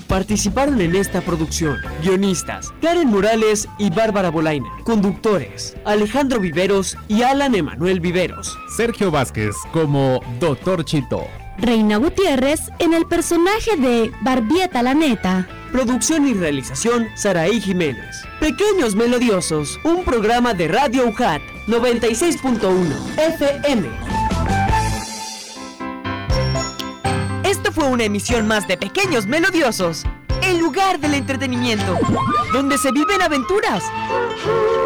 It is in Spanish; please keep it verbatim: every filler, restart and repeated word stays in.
Participaron en esta producción guionistas Karen Morales y Bárbara Bolaina, conductores Alejandro Viveros y Alan Emanuel Viveros, Sergio Vázquez como Doctor Chito, Reina Gutiérrez en el personaje de Barbieta la Neta. Producción y realización Saraí Jiménez. Pequeños Melodiosos, un programa de Radio U J A T noventa y seis punto uno F M. Esto fue una emisión más de Pequeños Melodiosos, el lugar del entretenimiento, donde se viven aventuras.